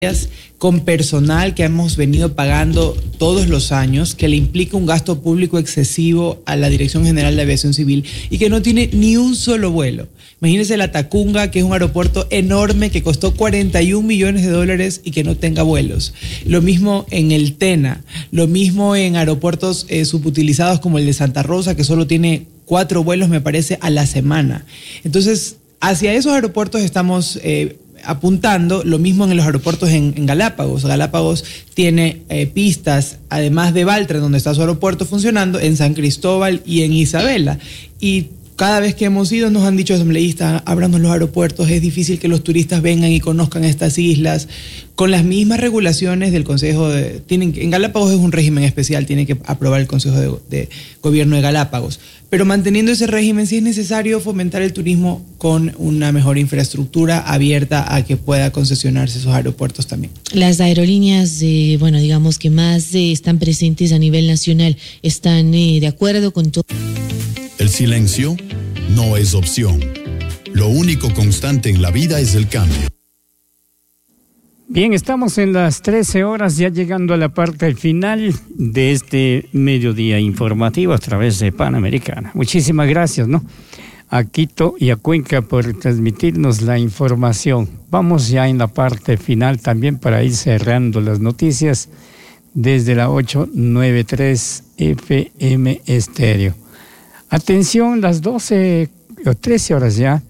con personal que hemos venido pagando todos los años, que le implica un gasto público excesivo a la Dirección General de Aviación Civil y que no tiene ni un solo vuelo. Imagínense la Tacunga, que es un aeropuerto enorme que costó $41 millones y que no tenga vuelos. Lo mismo en el Tena, lo mismo en aeropuertos subutilizados como el de Santa Rosa, que solo tiene 4 vuelos, me parece, a la semana. Entonces, hacia esos aeropuertos estamos apuntando. Lo mismo en los aeropuertos en Galápagos. Galápagos tiene pistas, además de Baltra, donde está su aeropuerto funcionando, en San Cristóbal y en Isabela. Y cada vez que hemos ido nos han dicho asambleístas, ábranos los aeropuertos, es difícil que los turistas vengan y conozcan estas islas, con las mismas regulaciones del Consejo en Galápagos es un régimen especial, tiene que aprobar el Consejo de Gobierno de Galápagos. Pero manteniendo ese régimen, sí es necesario fomentar el turismo con una mejor infraestructura abierta a que pueda concesionarse esos aeropuertos también. Las aerolíneas, digamos que más están presentes a nivel nacional, ¿están de acuerdo con todo? El silencio no es opción. Lo único constante en la vida es el cambio. Bien, estamos en las 13 horas, ya llegando a la parte final de este mediodía informativo a través de Panamericana. Muchísimas gracias, a Quito y a Cuenca por transmitirnos la información. Vamos ya en la parte final también para ir cerrando las noticias desde la 893 FM Estéreo. Atención, las 12 o 13 horas ya,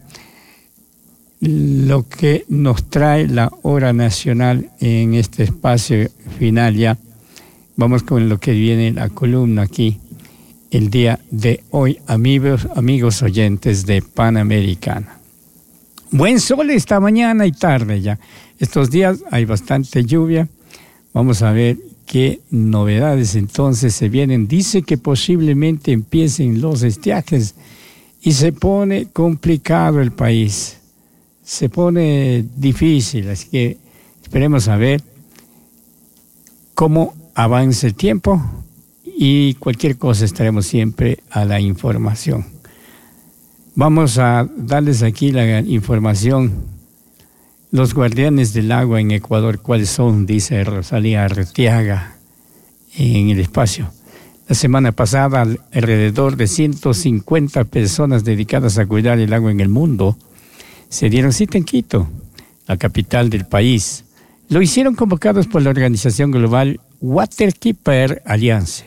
lo que nos trae la hora nacional en este espacio final ya. Vamos con lo que viene la columna aquí el día de hoy, amigos oyentes de Panamericana. Buen sol esta mañana y tarde ya. Estos días hay bastante lluvia. Vamos a ver qué novedades entonces se vienen. Dice que posiblemente empiecen los estiajes y se pone complicado el país. Se pone difícil, así que esperemos a ver cómo avanza el tiempo y cualquier cosa estaremos siempre a la información. Vamos a darles aquí la información. Los guardianes del agua en Ecuador, ¿cuáles son? Dice Rosalía Arteaga en el espacio. La semana pasada, alrededor de 150 personas dedicadas a cuidar el agua en el mundo se dieron cita en Quito, la capital del país. Lo hicieron convocados por la organización global Waterkeeper Alliance,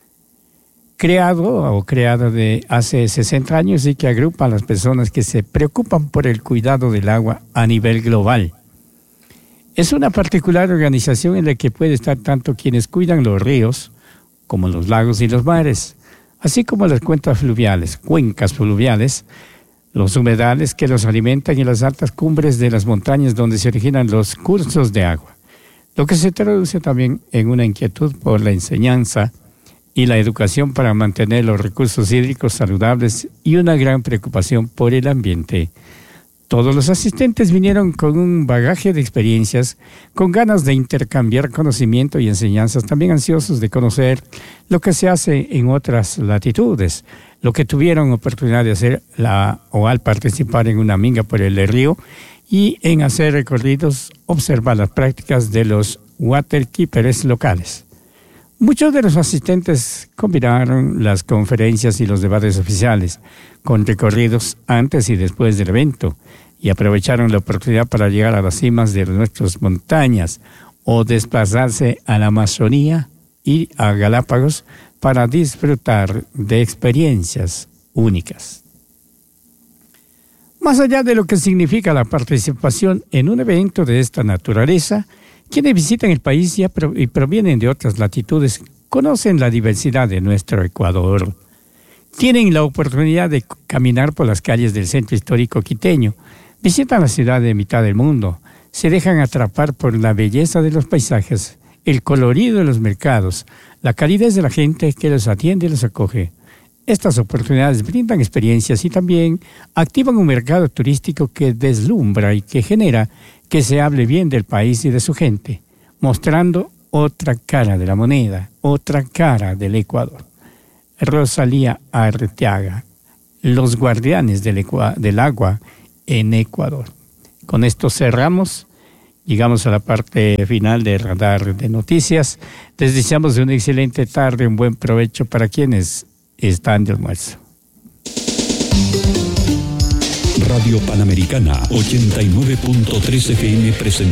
creada de hace 60 años y que agrupa a las personas que se preocupan por el cuidado del agua a nivel global. Es una particular organización en la que puede estar tanto quienes cuidan los ríos como los lagos y los mares, así como las cuencas fluviales, los humedales que los alimentan y las altas cumbres de las montañas donde se originan los cursos de agua, lo que se traduce también en una inquietud por la enseñanza y la educación para mantener los recursos hídricos saludables y una gran preocupación por el ambiente. Todos los asistentes vinieron con un bagaje de experiencias, con ganas de intercambiar conocimiento y enseñanzas, también ansiosos de conocer lo que se hace en otras latitudes, lo que tuvieron oportunidad de hacer al participar en una minga por el río y en hacer recorridos, observar las prácticas de los waterkeepers locales. Muchos de los asistentes combinaron las conferencias y los debates oficiales con recorridos antes y después del evento y aprovecharon la oportunidad para llegar a las cimas de nuestras montañas o desplazarse a la Amazonía y a Galápagos para disfrutar de experiencias únicas. Más allá de lo que significa la participación en un evento de esta naturaleza, quienes visitan el país y provienen de otras latitudes conocen la diversidad de nuestro Ecuador. Tienen la oportunidad de caminar por las calles del centro histórico quiteño, visitan la ciudad de mitad del mundo, se dejan atrapar por la belleza de los paisajes, el colorido de los mercados, la calidez de la gente que los atiende y los acoge. Estas oportunidades brindan experiencias y también activan un mercado turístico que deslumbra y que genera que se hable bien del país y de su gente, mostrando otra cara de la moneda, otra cara del Ecuador. Rosalía Arteaga, los guardianes del agua en Ecuador. Con esto cerramos Llegamos a la parte final de Radar de Noticias. Les deseamos una excelente tarde, un buen provecho para quienes están de almuerzo. Radio Panamericana 89.3 FM presenta